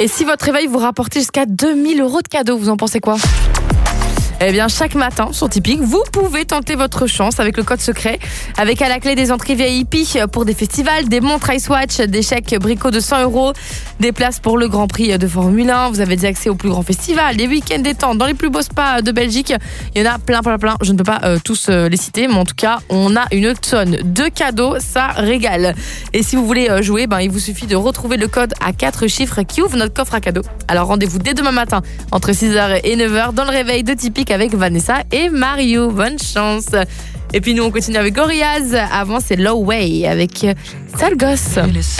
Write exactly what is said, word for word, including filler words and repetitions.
Et si votre réveil vous rapportait jusqu'à deux mille euros de cadeaux, vous en pensez quoi ? Eh bien, chaque matin, sur Tipeee, vous pouvez tenter votre chance avec le code secret. Avec à la clé des entrées V I P pour des festivals, des montres Icewatch, des chèques bricots de cent euros, des places pour le Grand Prix de Formule un. Vous avez des accès aux plus grands festivals, des week-ends détente dans les plus beaux spas de Belgique. Il y en a plein, plein, plein. Je ne peux pas euh, tous euh, les citer, mais en tout cas, on a une tonne de cadeaux. Ça régale. Et si vous voulez euh, jouer, ben, il vous suffit de retrouver le code à quatre chiffres qui ouvre notre coffre à cadeaux. Alors rendez-vous dès demain matin entre six heures et neuf heures dans le réveil de Tipeee avec Vanessa et Mario. Bonne chance. Et puis nous on continue avec Gorillaz. Avant c'est Low Way avec Sale Gosse.